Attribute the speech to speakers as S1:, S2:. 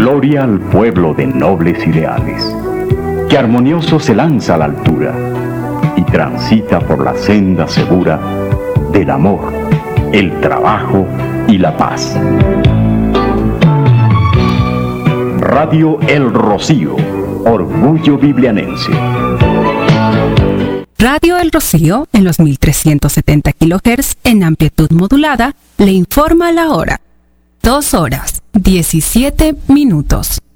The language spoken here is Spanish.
S1: Gloria al pueblo de nobles ideales, que armonioso se lanza a la altura y transita por la senda segura del amor, el trabajo y la paz. Radio El Rocío, orgullo biblianense.
S2: Radio El Rocío, en los 1370 kHz en amplitud modulada, le informa la hora. 2 horas, 17 minutos.